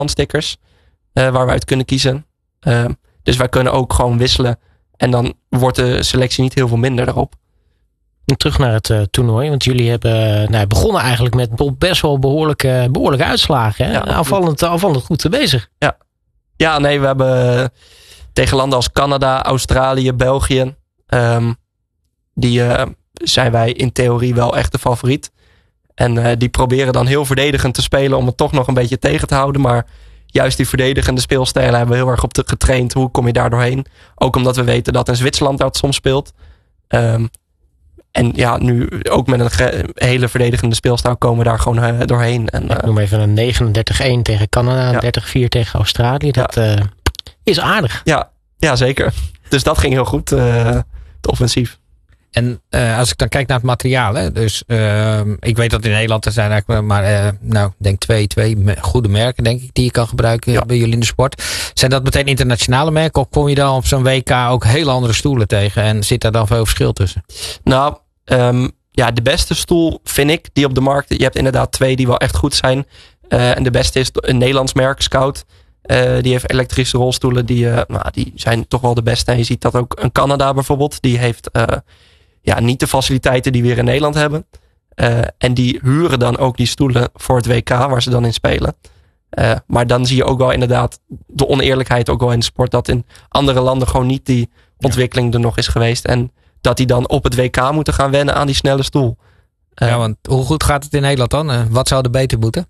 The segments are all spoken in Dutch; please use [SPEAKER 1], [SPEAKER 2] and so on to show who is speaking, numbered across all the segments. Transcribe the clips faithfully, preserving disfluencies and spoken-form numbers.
[SPEAKER 1] handstickers uh, waar we uit kunnen kiezen. Uh, dus wij kunnen ook gewoon wisselen. En dan wordt de selectie niet heel veel minder daarop.
[SPEAKER 2] En terug naar het uh, toernooi. Want jullie hebben nou, begonnen eigenlijk met best wel behoorlijke, behoorlijke uitslagen. Hè? Ja, aanvallend, aanvallend goed bezig.
[SPEAKER 1] Ja. ja, nee, we hebben tegen landen als Canada, Australië, België. Um, die uh, zijn wij in theorie wel echt de favoriet. En uh, die proberen dan heel verdedigend te spelen om het toch nog een beetje tegen te houden. Maar juist die verdedigende speelstijlen hebben we heel erg op te getraind. Hoe kom je daar doorheen? Ook omdat we weten dat in Zwitserland dat soms speelt. Um, en ja, nu ook met een ge- hele verdedigende speelstijl komen we daar gewoon uh, doorheen. En, uh,
[SPEAKER 2] Ik noem even een negenendertig-een tegen Canada. Een ja. dertig vier tegen Australië. Dat ja. uh, is aardig.
[SPEAKER 1] Ja, ja, zeker. Dus dat ging heel goed. Uh, het offensief.
[SPEAKER 3] En uh, als ik dan kijk naar het materiaal. Hè, dus uh, ik weet dat in Nederland er zijn eigenlijk maar uh, nou, denk twee, twee goede merken denk ik die je kan gebruiken ja. bij jullie in de sport. Zijn dat meteen internationale merken? Of kom je dan op zo'n W K ook heel andere stoelen tegen? En zit daar dan veel verschil tussen?
[SPEAKER 1] Nou, um, ja, de beste stoel vind ik die op de markt. Je hebt inderdaad twee die wel echt goed zijn. Uh, en de beste is een Nederlands merk, Scout. Uh, die heeft elektrische rolstoelen. Die, uh, nou, die zijn toch wel de beste. En je ziet dat ook een Canada bijvoorbeeld. Die heeft uh, ja, niet de faciliteiten die we hier in Nederland hebben. Uh, en die huren dan ook die stoelen voor het W K waar ze dan in spelen. Uh, maar dan zie je ook wel inderdaad de oneerlijkheid ook wel in de sport. Dat in andere landen gewoon niet die ontwikkeling ja. er nog is geweest. En dat die dan op het W K moeten gaan wennen aan die snelle stoel.
[SPEAKER 3] Uh, ja, want hoe goed gaat het in Nederland dan? Uh, wat zou er beter moeten?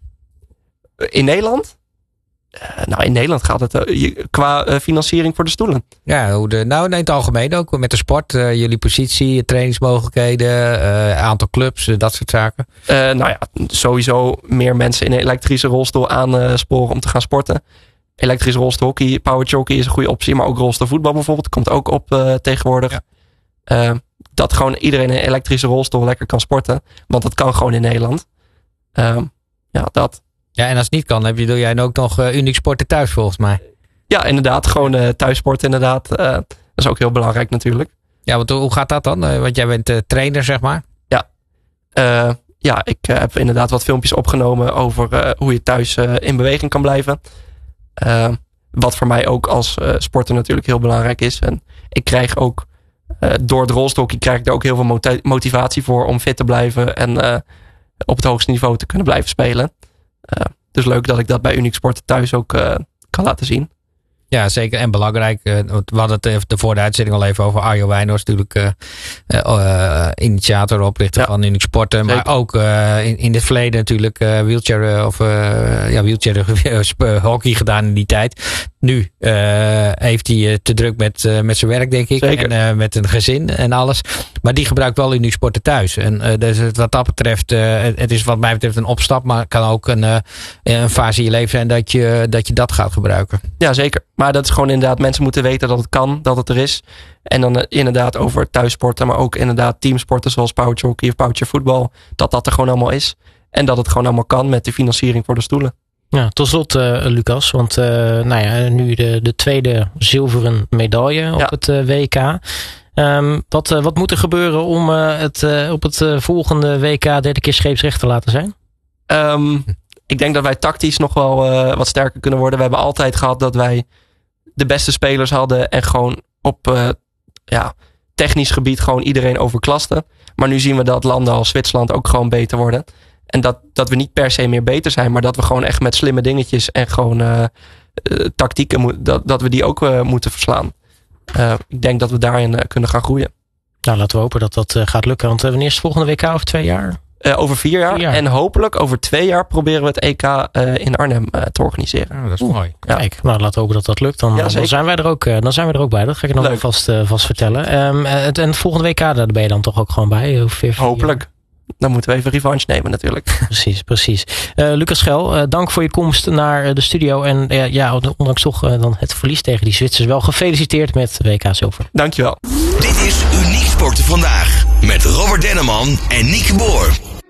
[SPEAKER 1] In Nederland? Uh, nou, in Nederland gaat het uh, qua uh, financiering voor de stoelen.
[SPEAKER 3] Ja, hoe de, nou in het algemeen ook. Met de sport, uh, jullie positie, trainingsmogelijkheden, uh, aantal clubs, uh, dat soort zaken.
[SPEAKER 1] Uh, nou ja, sowieso meer mensen in een elektrische rolstoel aansporen om te gaan sporten. Elektrische rolstoelhockey, powerhockey is een goede optie. Maar ook rolstoelvoetbal bijvoorbeeld komt ook op uh, tegenwoordig. Ja. Uh, dat gewoon iedereen in een elektrische rolstoel lekker kan sporten. Want dat kan gewoon in Nederland. Uh, ja, dat...
[SPEAKER 3] Ja, en als het niet kan, heb je, doe jij ook nog uh, uniek sporten thuis volgens mij.
[SPEAKER 1] Ja, inderdaad. Gewoon uh, thuissporten inderdaad. Uh, dat is ook heel belangrijk natuurlijk.
[SPEAKER 3] Ja, want hoe gaat dat dan? Uh, want jij bent uh, trainer, zeg maar.
[SPEAKER 1] Ja, uh, ja ik uh, heb inderdaad wat filmpjes opgenomen over uh, hoe je thuis uh, in beweging kan blijven. Uh, wat voor mij ook als uh, sporter natuurlijk heel belangrijk is. En ik krijg ook uh, door het rolstoelhockey krijg ik er ook heel veel moti- motivatie voor om fit te blijven. En uh, op het hoogste niveau te kunnen blijven spelen. Uh, dus leuk dat ik dat bij Uniek Sporten thuis ook uh, kan laten zien.
[SPEAKER 3] Ja, zeker. En belangrijk. Uh, we hadden het even voor de uitzending al even over Arjo Wijnhorst. Natuurlijk uh, uh, initiator, oprichter ja, van Uniek Sporten. Maar ook uh, in, in het verleden natuurlijk uh, wheelchair uh, of uh, ja, wheelchair hockey gedaan in die tijd. Nu uh, heeft hij uh, te druk met, uh, met zijn werk, denk ik. Zeker. En uh, met een gezin en alles. Maar die gebruikt wel Uniek Sporten thuis. En uh, dus wat dat betreft, uh, het is wat mij betreft een opstap. Maar het kan ook een, uh, een fase in je leven zijn dat je, dat je dat gaat gebruiken.
[SPEAKER 1] Ja, zeker. Maar dat is gewoon inderdaad, mensen moeten weten dat het kan, dat het er is. En dan uh, inderdaad over thuissporten, maar ook inderdaad teamsporten zoals powerhockey of powervoetbal. Dat dat er gewoon allemaal is. En dat het gewoon allemaal kan met de financiering voor de stoelen.
[SPEAKER 2] Ja, tot slot uh, Lucas, want uh, nou ja, nu de, de tweede zilveren medaille op ja. het uh, W K. Um, wat, uh, wat moet er gebeuren om uh, het uh, op het uh, volgende W K derde keer scheepsrecht te laten zijn?
[SPEAKER 1] Um, ik denk dat wij tactisch nog wel uh, wat sterker kunnen worden. We hebben altijd gehad dat wij de beste spelers hadden en gewoon op uh, ja, technisch gebied gewoon iedereen overklasten. Maar nu zien we dat landen als Zwitserland ook gewoon beter worden. En dat, dat we niet per se meer beter zijn, maar dat we gewoon echt met slimme dingetjes en gewoon uh, uh, tactieken, mo- dat, dat we die ook uh, moeten verslaan. Uh, ik denk dat we daarin uh, kunnen gaan groeien.
[SPEAKER 2] Nou, laten we hopen dat dat uh, gaat lukken. Want uh, wanneer is het volgende W K over twee jaar?
[SPEAKER 1] Uh, over vier jaar. vier jaar. En hopelijk over twee jaar proberen we het E K uh, in Arnhem uh, te organiseren.
[SPEAKER 3] Oh, dat is Oeh, mooi.
[SPEAKER 2] Ja. Kijk, nou, laten we hopen dat dat lukt. Dan, ja, dan, zijn, wij er ook, uh, dan zijn we er ook bij. Dat ga ik nog vast, uh, vast vertellen. Um, het, en het volgende W K, daar ben je dan toch ook gewoon bij? Vier, vier
[SPEAKER 1] hopelijk. Dan moeten we even revanche nemen natuurlijk.
[SPEAKER 2] Precies, precies. Uh, Lucas Schel, uh, dank voor je komst naar de studio. En uh, ja, ondanks toch uh, dan het verlies tegen die Zwitsers wel gefeliciteerd met W K Zilver.
[SPEAKER 1] Dankjewel.
[SPEAKER 4] Dit is Uniek Sporten Vandaag met Robert Denneman en Nieke Boer.